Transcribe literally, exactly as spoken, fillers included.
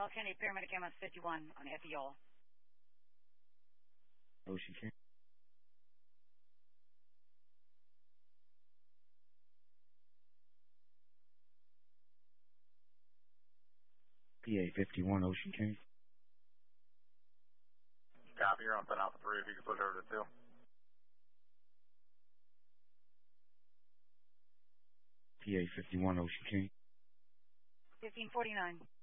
South Kennedy Paramedic M S fifty-one on Etheola. Ocean King. P A fifty-one, Ocean King. Copy, you're on ten Alpha three if you can switch over to two. P A fifty-one, Ocean King. fifteen forty-nine.